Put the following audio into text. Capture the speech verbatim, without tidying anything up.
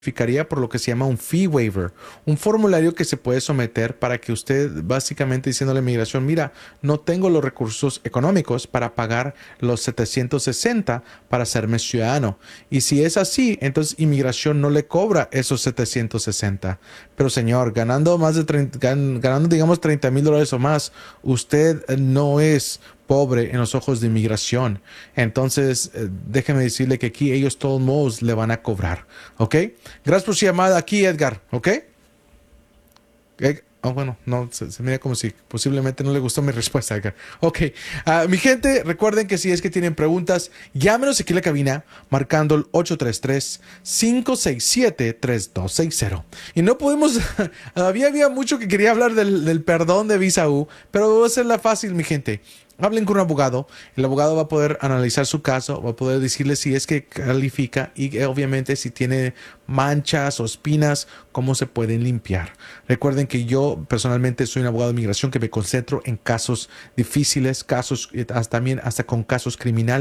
calificaría por lo que se llama un fee waiver, un formulario que se puede someter para que usted, básicamente diciendo a la inmigración, mira, no tengo los recursos económicos para pagar los setecientos sesenta para hacerme ciudadano. Y si es así, entonces inmigración no le cobra esos setecientos sesenta. Pero señor, ganando más de treinta, ganando digamos treinta mil dólares o más, usted no es pobre en los ojos de inmigración. Entonces, eh, déjeme decirle que aquí ellos todos modos le van a cobrar. ¿Ok? Gracias por su llamada aquí, Edgar. ¿Ok? Eh, oh, bueno, no, se, se mira como si posiblemente no le gustó mi respuesta, Edgar. Ok. Uh, mi gente, recuerden que si es que tienen preguntas, llámenos aquí a la cabina marcando el ocho tres tres, cinco seis siete, tres dos seis cero. Y no podemos, había, había mucho que quería hablar del, del perdón de visa U, pero voy a hacerla fácil, mi gente. Hablen con un abogado, el abogado va a poder analizar su caso, va a poder decirle si es que califica y eh, obviamente si tiene manchas o espinas, cómo se pueden limpiar. Recuerden que yo personalmente soy un abogado de inmigración que me concentro en casos difíciles, casos eh, hasta, también hasta con casos criminales.